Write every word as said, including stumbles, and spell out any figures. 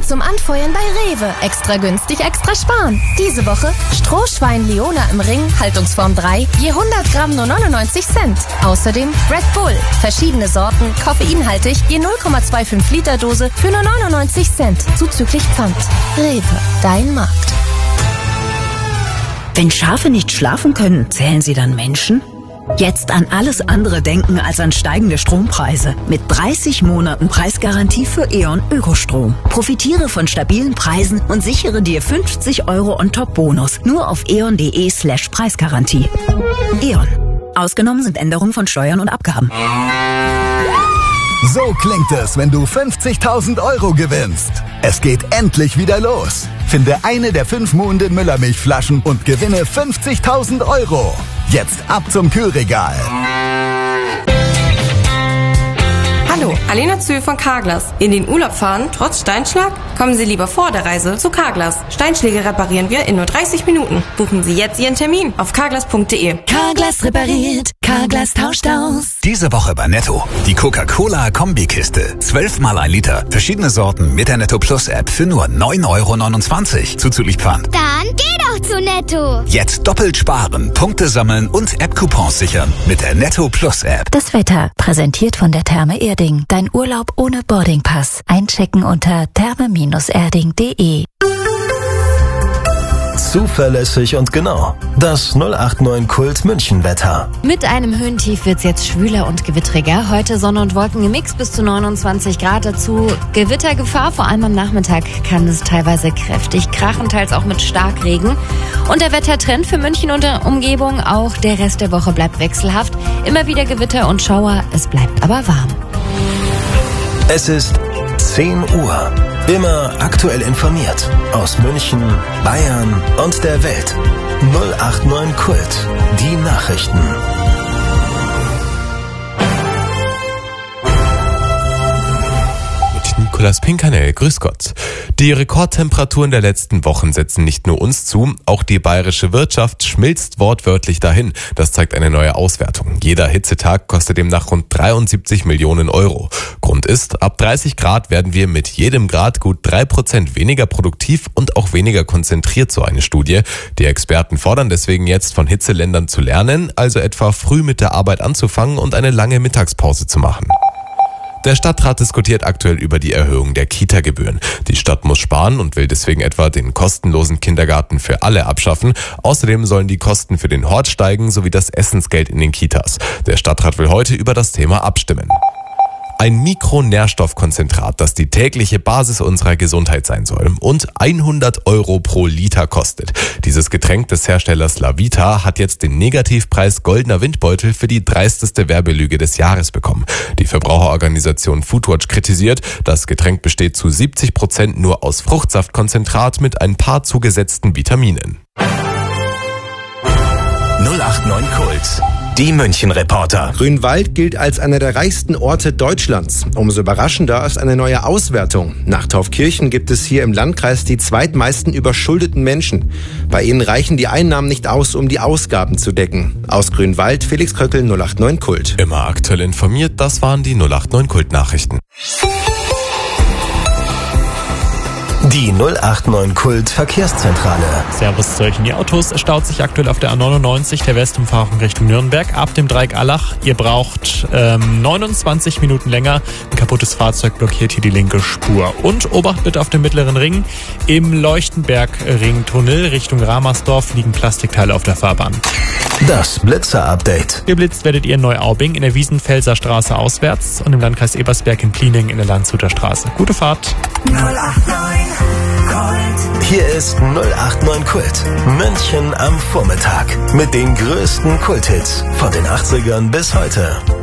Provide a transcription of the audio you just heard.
zum Anfeuern bei Rewe. Extra günstig, extra sparen. Diese Woche Strohschwein Leona im Ring, Haltungsform drei, je hundert Gramm nur neunundneunzig Cent. Außerdem Red Bull, verschiedene Sorten, koffeinhaltig, je null Komma fünfundzwanzig Liter Dose für nur neunundneunzig Cent, zuzüglich Pfand. Rewe, dein Markt. Wenn Schafe nicht schlafen können, zählen sie dann Menschen? Jetzt an alles andere denken als an steigende Strompreise. Mit dreißig Monaten Preisgarantie für E.ON Ökostrom. Profitiere von stabilen Preisen und sichere dir fünfzig Euro On-Top-Bonus. Nur auf eon.de slash Preisgarantie. E.ON. Ausgenommen sind Änderungen von Steuern und Abgaben. So klingt es, wenn du fünfzigtausend Euro gewinnst. Es geht endlich wieder los. Finde eine der fünf Muhnden Müllermilchflaschen und gewinne fünfzigtausend Euro. Jetzt ab zum Kühlregal. Hallo, Alena Zöhl von Carglass. In den Urlaub fahren, trotz Steinschlag? Kommen Sie lieber vor der Reise zu Carglass. Steinschläge reparieren wir in nur dreißig Minuten. Buchen Sie jetzt Ihren Termin auf carglass punkt de. Carglass repariert, Carglass tauscht aus. Diese Woche bei Netto. Die Coca-Cola-Kombikiste. zwölf mal ein Liter. Verschiedene Sorten mit der Netto Plus App für nur neun Euro neunundzwanzig. Zuzüglich Pfand. Dann geh doch zu Netto. Jetzt doppelt sparen, Punkte sammeln und App-Coupons sichern mit der Netto Plus App. Das Wetter, präsentiert von der Therme Erding. Dein Urlaub ohne Boardingpass. Einchecken unter therme Bindestrich erding punkt de. Zuverlässig und genau. Das null acht neun Kult München Wetter. Mit einem Höhentief wird's jetzt schwüler und gewittriger. Heute Sonne und Wolken gemixt bis zu neunundzwanzig Grad. Dazu Gewittergefahr. Vor allem am Nachmittag kann es teilweise kräftig krachen, teils auch mit Starkregen. Und der Wettertrend für München und der Umgebung, auch der Rest der Woche bleibt wechselhaft. Immer wieder Gewitter und Schauer. Es bleibt aber warm. Es ist zehn Uhr. Immer aktuell informiert. Aus München, Bayern und der Welt. null acht neun Kult. Die Nachrichten. Nikolas Pinkanel, grüß Gott. Die Rekordtemperaturen der letzten Wochen setzen nicht nur uns zu, auch die bayerische Wirtschaft schmilzt wortwörtlich dahin. Das zeigt eine neue Auswertung. Jeder Hitzetag kostet demnach rund dreiundsiebzig Millionen Euro. Grund ist, ab dreißig Grad werden wir mit jedem Grad gut drei Prozent weniger produktiv und auch weniger konzentriert, so eine Studie. Die Experten fordern deswegen jetzt von Hitzeländern zu lernen, also etwa früh mit der Arbeit anzufangen und eine lange Mittagspause zu machen. Der Stadtrat diskutiert aktuell über die Erhöhung der Kita-Gebühren. Die Stadt muss sparen und will deswegen etwa den kostenlosen Kindergarten für alle abschaffen. Außerdem sollen die Kosten für den Hort steigen sowie das Essensgeld in den Kitas. Der Stadtrat will heute über das Thema abstimmen. Ein Mikronährstoffkonzentrat, das die tägliche Basis unserer Gesundheit sein soll und hundert Euro pro Liter kostet. Dieses Getränk des Herstellers Lavita hat jetzt den Negativpreis Goldener Windbeutel für die dreisteste Werbelüge des Jahres bekommen. Die Verbraucherorganisation Foodwatch kritisiert, das Getränk besteht zu siebzig Prozent nur aus Fruchtsaftkonzentrat mit ein paar zugesetzten Vitaminen. null acht neun Kult. Die München-Reporter. Grünwald gilt als einer der reichsten Orte Deutschlands. Umso überraschender ist eine neue Auswertung. Nach Taufkirchen gibt es hier im Landkreis die zweitmeisten überschuldeten Menschen. Bei ihnen reichen die Einnahmen nicht aus, um die Ausgaben zu decken. Aus Grünwald, Felix Kröckel, null acht neun Kult. Immer aktuell informiert, das waren die null acht neun Kult-Nachrichten. Die null acht neun Kult Verkehrszentrale. Servus zurück in die Autos. Es staut sich aktuell auf der A neunundneunzig, der Westumfahrung Richtung Nürnberg, ab dem Dreieck Allach. Ihr braucht ähm, neunundzwanzig Minuten länger. Ein kaputtes Fahrzeug blockiert hier die linke Spur. Und Obacht bitte auf dem mittleren Ring. Im Leuchtenberg-Ring-Tunnel Richtung Ramersdorf liegen Plastikteile auf der Fahrbahn. Das Blitzer-Update. Geblitzt werdet ihr in Neuaubing in der Wiesenfelser Straße auswärts und im Landkreis Ebersberg in Pliening in der Landshuter Straße. Gute Fahrt. null acht neun Kult. Hier ist null acht neun Kult. München am Vormittag. Mit den größten Kulthits von den achtzigern bis heute.